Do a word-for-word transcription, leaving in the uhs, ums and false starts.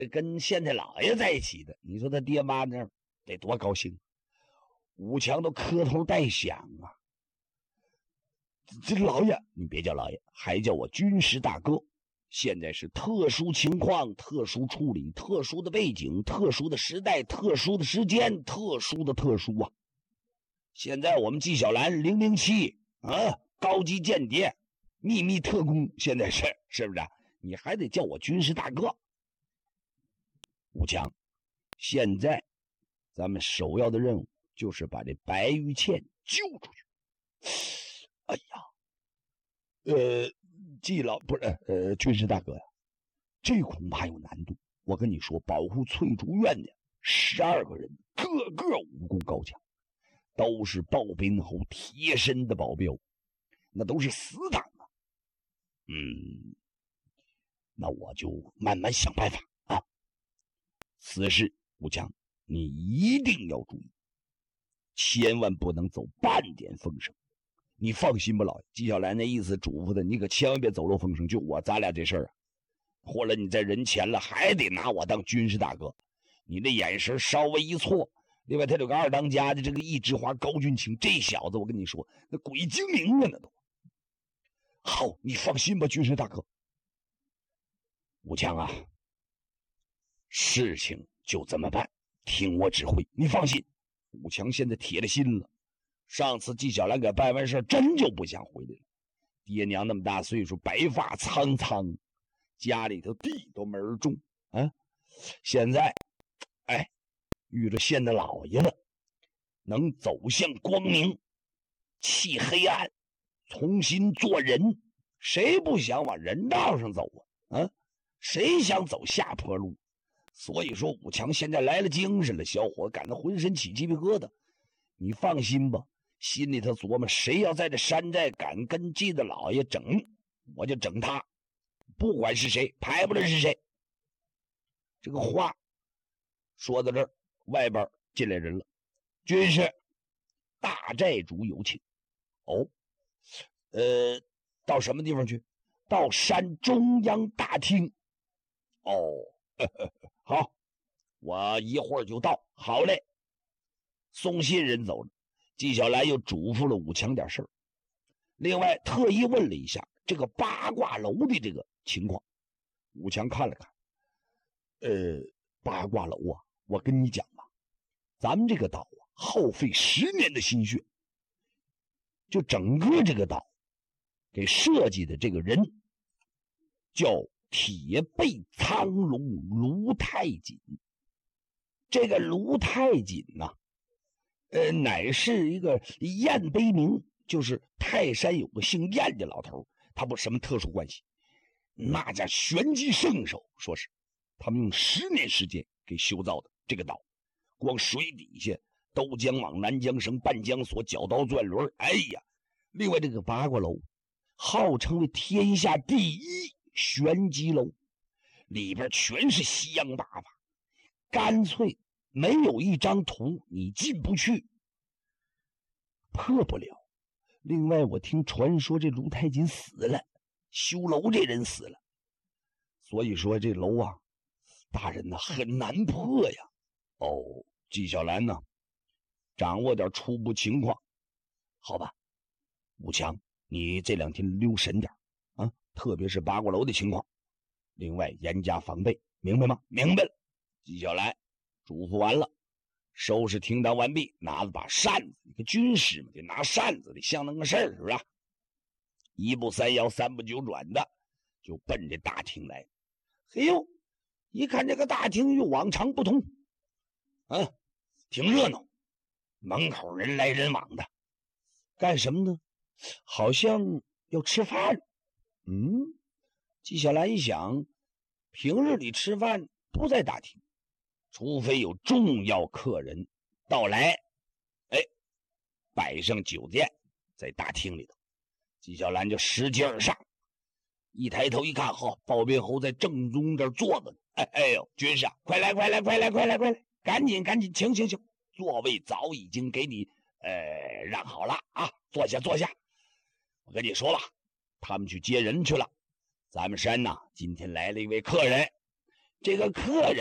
跟县太老爷在一起的，你说他爹妈那得多高兴。武强都磕头带响啊。这老爷，你别叫老爷，还叫我军师大哥。现在是特殊情况，特殊处理，特殊的背景，特殊的时代，特殊的时间，特殊的特殊啊！现在我们纪晓岚零零七啊，高级间谍，秘密特工，现在是是不是？你还得叫我军师大哥。武强，现在咱们首要的任务就是把这白玉倩救出去。哎呀，呃。季老不是呃，军师大哥呀，这恐怕有难度。我跟你说，保护翠竹院的十二个人，个个武功高强，都是鲍宾侯贴身的保镖，那都是死党啊。嗯，那我就慢慢想办法啊。此事，武强，你一定要注意，千万不能走半点风声。你放心吧，老爷。纪晓岚那意思嘱咐的，你可千万别走漏风声。就我咱俩这事儿啊，或者你在人前了，还得拿我当军师大哥。你那眼神稍微一错，另外他有个二当家的这个易之华、高俊卿，这小子我跟你说，那鬼精灵啊，那都。好，你放心吧，军师大哥。武强啊，事情就这么办，听我指挥，你放心。武强现在铁了心了。上次纪晓岚给办完事，真就不想回来了。爹娘那么大岁数，白发苍苍，家里头地都没人种啊。现在，哎，遇着县的老爷了，能走向光明，弃黑暗，重新做人。谁不想往人道上走啊？啊，谁想走下坡路？所以说，武强现在来了精神了，小伙感到浑身起鸡皮疙瘩。你放心吧。心里头琢磨，谁要在这山寨敢跟季的老爷整，我就整他，不管是谁，排不论是谁。这个话说到这儿，外边进来人了。军师，大寨主有请。哦，呃，到什么地方去？到山中央大厅。哦，呵呵好，我一会儿就到。好嘞。送信人走了。纪晓岚又嘱咐了武强点事儿，另外特意问了一下这个八卦楼的这个情况。武强看了看，呃，八卦楼啊，我跟你讲吧，咱们这个岛啊，耗费十年的心血，就整个这个岛给设计的这个人叫铁背苍龙卢太锦。这个卢太锦呐、啊。呃，乃是一个燕碑名，就是泰山有个姓燕的老头，他不什么特殊关系，那家玄机圣手，说是他们用十年时间给修造的这个岛，光水底下都江网、南江绳、半江索、角刀钻轮，哎呀！另外这个八卦楼，号称为天下第一玄机楼，里边全是西洋八法，干脆没有一张图你进不去，破不了。另外我听传说这卢太锦死了，修楼这人死了，所以说这楼啊，大人呢很难破呀。哦，纪晓岚呢掌握点初步情况，好吧。武强，你这两天留神点啊，特别是八卦楼的情况，另外严加防备，明白吗？明白了。纪晓岚嘱咐完了，收拾停当完毕，拿了把扇子，一个军师嘛，得拿扇子的，像那个事儿是吧？一步三摇，三步九转的，就奔这大厅来。嘿呦，一看这个大厅与往常不同，啊，挺热闹，门口人来人往的，干什么呢？好像要吃饭。嗯，纪晓岚一想，平日里吃饭不在大厅，除非有重要客人到来，哎，摆上酒店在大厅里头。纪晓岚就使劲而上，一抬头一看，呵，鲍边侯在正中这儿坐着呢。哎哎呦，军师啊，快来快来快来快来快来，赶紧赶紧，请请请，座位早已经给你呃让好了啊，坐下坐下。我跟你说了，他们去接人去了。咱们山呐，今天来了一位客人， 这个客人